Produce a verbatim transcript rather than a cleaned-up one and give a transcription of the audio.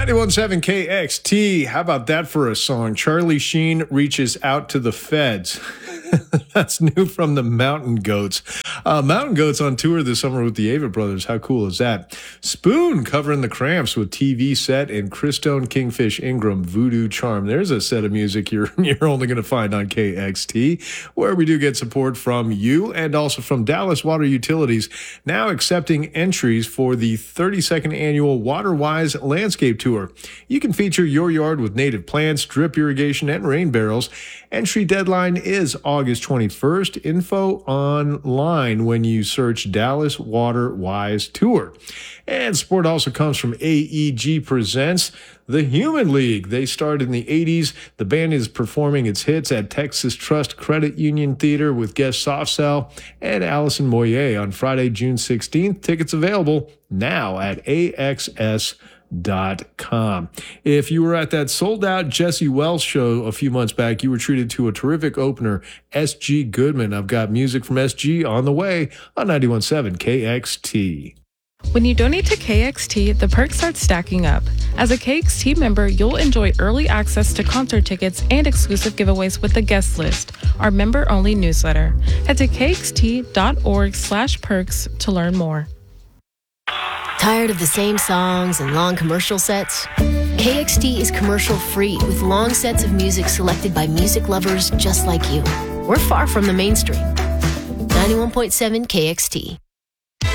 ninety-one point seven K X T. How about that for a song? Charlie Sheen reaches out to the feds. That's new from the Mountain Goats. Uh, Mountain Goats on tour this summer with the Avett Brothers. How cool is that? Spoon covering the Cramps with T V Set and Christone Kingfish Ingram, Voodoo Charm. There's a set of music you're, you're only going to find on K X T, where we do get support from you and also from Dallas Water Utilities, now accepting entries for the thirty-second annual WaterWise Landscape Tour. You can feature your yard with native plants, drip irrigation, and rain barrels. Entry deadline is August twenty-first. Info online when you search Dallas Water Wise Tour. And support also comes from A E G Presents The Human League. They started in the eighties. The band is performing its hits at Texas Trust Credit Union Theater with guest Soft Cell and Allison Moyer on Friday, June sixteenth. Tickets available now at A X S dot com. If you were at that sold-out Jesse Wells show a few months back, you were treated to a terrific opener, S G Goodman. I've got music from S G on the way on ninety-one point seven K X T. When you donate to K X T, the perks start stacking up. As a K X T member, you'll enjoy early access to concert tickets and exclusive giveaways with the guest list, our member-only newsletter. Head to K X T dot org slash perks to learn more. Tired of the same songs and long commercial sets? K X T is commercial-free with long sets of music selected by music lovers just like you. We're far from the mainstream. ninety-one point seven K X T.